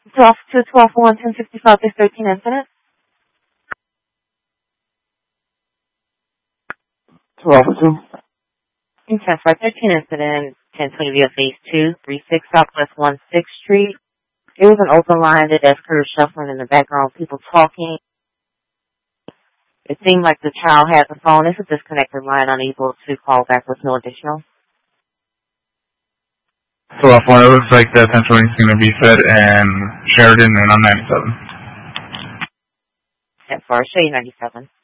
12-2-12-1-1065, this 13 incident. 12-2. Intense right 13 incident, 1020 via phase 2, 36 Southwest 16th Street. It was an open line, the desk crew shuffling in the background, people talking. It seemed like the child had the phone. It's a disconnected line, unable to call back with no additional. So off one, it looks like the 1020 is going to be fed in Sheridan and I'm 97. As far as Shade 97.